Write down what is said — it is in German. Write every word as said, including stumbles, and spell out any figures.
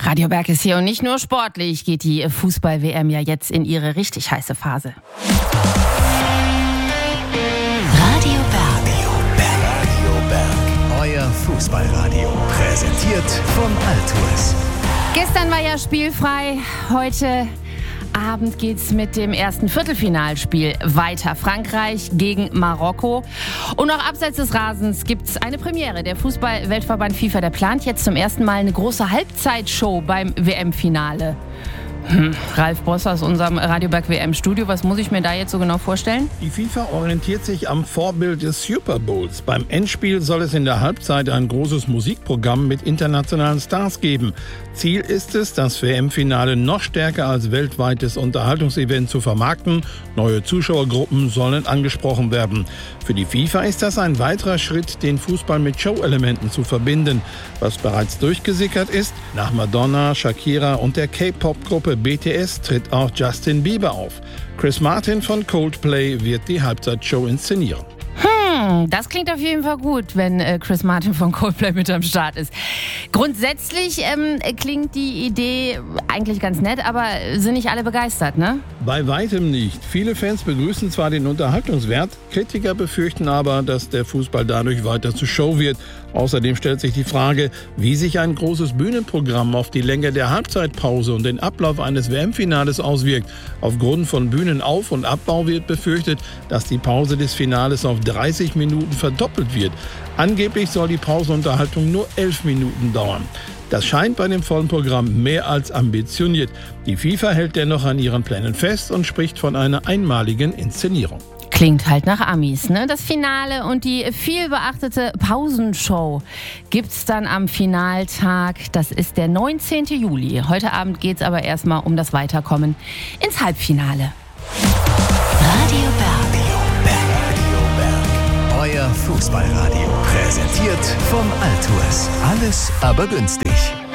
Radio Berg ist hier und nicht nur sportlich geht die Fußball-W M ja jetzt in ihre richtig heiße Phase. Radio Berg. Radio Berg. Euer Fußballradio. Präsentiert von Altours. Gestern war ja spielfrei, heute Abend geht's mit dem ersten Viertelfinalspiel weiter. Frankreich gegen Marokko. Und auch abseits des Rasens gibt's eine Premiere. Der Fußball-Weltverband FIFA, der plant jetzt zum ersten Mal eine große Halbzeitshow beim W M-Finale. Hm. Ralf Boss aus unserem Radio Berg W M-Studio. Was muss ich mir da jetzt so genau vorstellen? Die FIFA orientiert sich am Vorbild des Super Bowls. Beim Endspiel soll es in der Halbzeit ein großes Musikprogramm mit internationalen Stars geben. Ziel ist es, das W M-Finale noch stärker als weltweites Unterhaltungsevent zu vermarkten. Neue Zuschauergruppen sollen angesprochen werden. Für die FIFA ist das ein weiterer Schritt, den Fußball mit Show-Elementen zu verbinden. Was bereits durchgesickert ist, nach Madonna, Shakira und der K-Pop-Gruppe B T S tritt auch Justin Bieber auf. Chris Martin von Coldplay wird die Halbzeitshow inszenieren. Hm, das klingt auf jeden Fall gut, wenn äh, Chris Martin von Coldplay mit am Start ist. Grundsätzlich ähm, klingt die Idee eigentlich ganz nett, aber sind nicht alle begeistert, ne? Bei weitem nicht. Viele Fans begrüßen zwar den Unterhaltungswert, Kritiker befürchten aber, dass der Fußball dadurch weiter zur Show wird. Außerdem stellt sich die Frage, wie sich ein großes Bühnenprogramm auf die Länge der Halbzeitpause und den Ablauf eines W M-Finales auswirkt. Aufgrund von Bühnenauf- und Abbau wird befürchtet, dass die Pause des Finales auf dreißig Minuten verdoppelt wird. Angeblich soll die Pausenunterhaltung nur elf Minuten dauern. Das scheint bei dem vollen Programm mehr als ambitioniert. Die FIFA hält dennoch an ihren Plänen fest und spricht von einer einmaligen Inszenierung. Klingt halt nach Amis, ne? Das Finale und die viel beachtete Pausenshow gibt's dann am Finaltag. Das ist der neunzehnten Juli. Heute Abend geht's aber erstmal um das Weiterkommen ins Halbfinale. Radio Berg. Radio Berg. Euer Fußballradio. Präsentiert von Altours. Alles aber günstig.